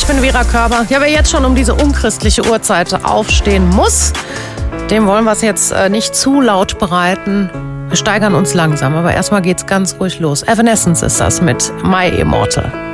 ich bin Vera Körber. Ja, wer jetzt schon um diese unchristliche Uhrzeit aufstehen muss, dem wollen wir es jetzt nicht zu laut bereiten. Wir steigern uns langsam, aber erstmal geht's ganz ruhig los. Evanescence ist das mit My Immortal.